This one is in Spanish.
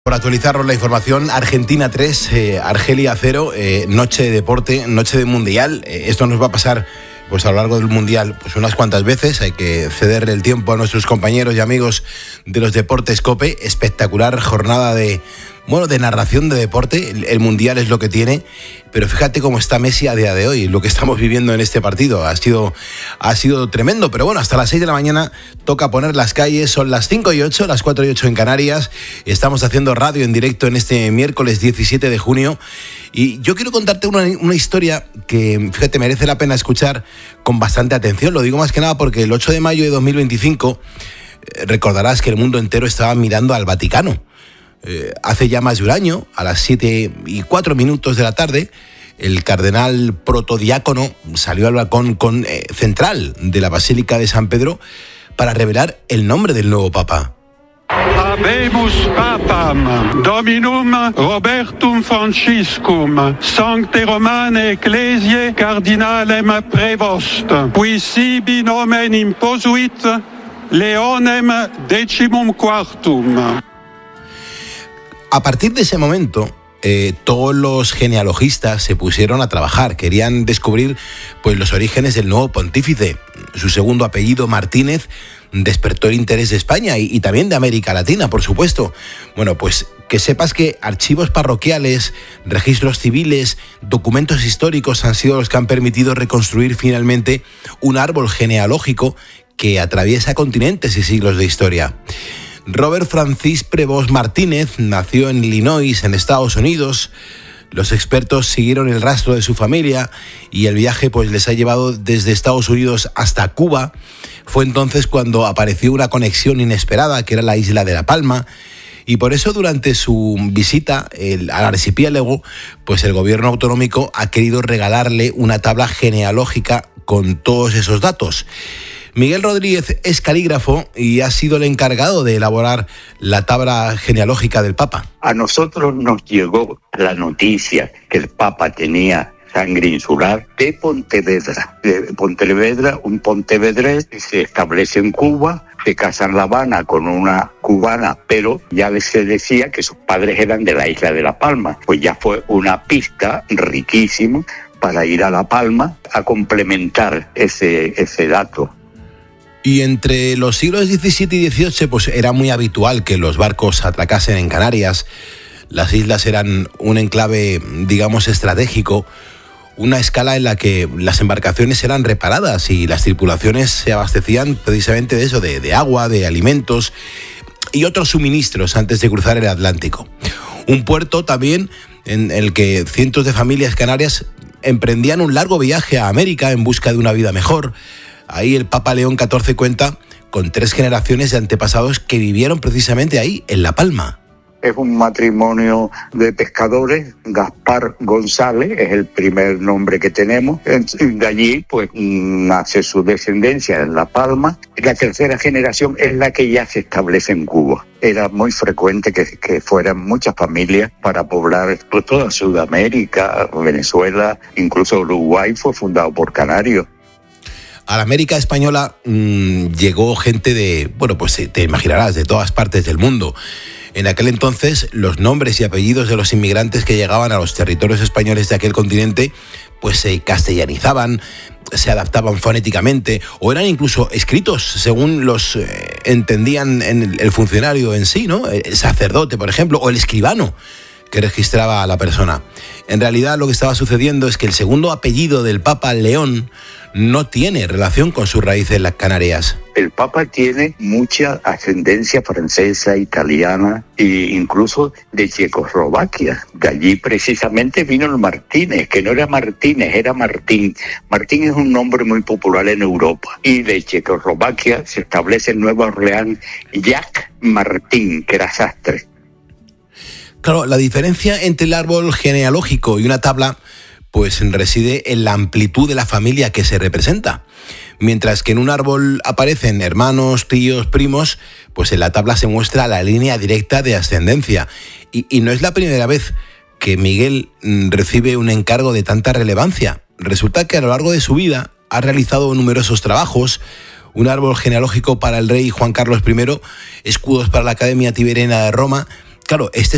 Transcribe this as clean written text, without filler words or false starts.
Por actualizaros la información, Argentina 3, Argelia 0, noche de deporte, noche de mundial. Esto nos va a pasar pues a lo largo del mundial pues unas cuantas veces. Hay que cederle el tiempo a nuestros compañeros y amigos de los deportes COPE. Espectacular jornada de narración de deporte. El mundial es lo que tiene, pero fíjate cómo está Messi a día de hoy. Lo que estamos viviendo en este partido ha sido tremendo, pero bueno, hasta las 6 de la mañana toca poner las calles. Son las 5:08, las 4:08 en Canarias. Estamos haciendo radio en directo en este miércoles 17 de junio y yo quiero contarte una historia que, fíjate, merece la pena escuchar con bastante atención. Lo digo más que nada porque el 8 de mayo de 2025 recordarás que el mundo entero estaba mirando al Vaticano. Hace ya más de un año, a las 7:04 de la tarde, el cardenal protodiácono salió al balcón central de la Basílica de San Pedro para revelar el nombre del nuevo Papa. Habemus Papam, Dominum Robertum Franciscum, Sancte Romane Ecclesiae Cardinalem Prevost, qui sibi nomen imposuit Leonem XIV. A partir de ese momento, todos los genealogistas se pusieron a trabajar. Querían descubrir pues, los orígenes del nuevo pontífice. Su segundo apellido, Martínez, despertó el interés de España y también de América Latina, por supuesto. Bueno, pues que sepas que archivos parroquiales, registros civiles, documentos históricos han sido los que han permitido reconstruir finalmente un árbol genealógico que atraviesa continentes y siglos de historia. Robert Francis Prevost Martínez nació en Illinois, en Estados Unidos. Los expertos siguieron el rastro de su familia y el viaje pues les ha llevado desde Estados Unidos hasta Cuba. Fue entonces cuando apareció una conexión inesperada, que era la isla de La Palma, y por eso durante su visita al archipiélago, pues el gobierno autonómico ha querido regalarle una tabla genealógica con todos esos datos. Miguel Rodríguez es calígrafo y ha sido el encargado de elaborar la tabla genealógica del Papa. A nosotros nos llegó la noticia que el Papa tenía sangre insular de Pontevedra. Un pontevedrés se establece en Cuba, se casa en La Habana con una cubana, pero ya se decía que sus padres eran de la isla de La Palma. Pues ya fue una pista riquísima para ir a La Palma a complementar ese dato. Y entre los siglos XVII y XVIII pues era muy habitual que los barcos atracasen en Canarias. Las islas eran un enclave, digamos, estratégico, una escala en la que las embarcaciones eran reparadas y las tripulaciones se abastecían precisamente de eso, de agua, de alimentos y otros suministros antes de cruzar el Atlántico. Un puerto también en el que cientos de familias canarias emprendían un largo viaje a América en busca de una vida mejor. Ahí el Papa León XIV cuenta con 3 generaciones de antepasados que vivieron precisamente ahí, en La Palma. Es un matrimonio de pescadores. Gaspar González es el primer nombre que tenemos. De allí pues nace su descendencia en La Palma. La tercera generación es la que ya se establece en Cuba. Era muy frecuente que fueran muchas familias para poblar pues, toda Sudamérica, Venezuela, incluso Uruguay fue fundado por canarios. A la América española llegó gente te imaginarás, de todas partes del mundo. En aquel entonces, los nombres y apellidos de los inmigrantes que llegaban a los territorios españoles de aquel continente, pues se castellanizaban, se adaptaban fonéticamente o eran incluso escritos según los entendían en el funcionario en sí, ¿no? El sacerdote, por ejemplo, o el escribano que registraba a la persona. En realidad lo que estaba sucediendo es que el segundo apellido del Papa León no tiene relación con sus raíces en las Canarias. El Papa tiene mucha ascendencia francesa, italiana e incluso de Checoslovaquia. De allí precisamente vino el Martínez, que no era Martínez, era Martín. Martín es un nombre muy popular en Europa. Y de Checoslovaquia se establece en Nueva Orleans Jacques Martín, que era sastre. Claro, la diferencia entre el árbol genealógico y una tabla pues reside en la amplitud de la familia que se representa. Mientras que en un árbol aparecen hermanos, tíos, primos, pues en la tabla se muestra la línea directa de ascendencia. Y no es la primera vez que Miguel recibe un encargo de tanta relevancia. Resulta que a lo largo de su vida ha realizado numerosos trabajos, un árbol genealógico para el rey Juan Carlos I, escudos para la Academia Tiberiana de Roma. Claro, este